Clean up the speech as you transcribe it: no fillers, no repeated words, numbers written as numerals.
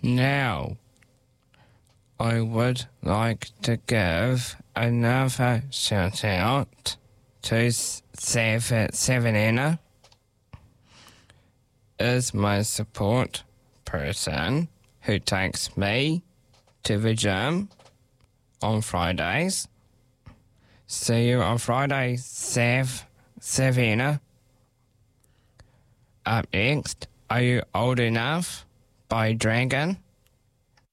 Now, I would like to give another shout out to Savannah, is my support person who takes me to the gym on Fridays. See you on Friday, Savannah. Up next, Are You Old Enough by Dragon.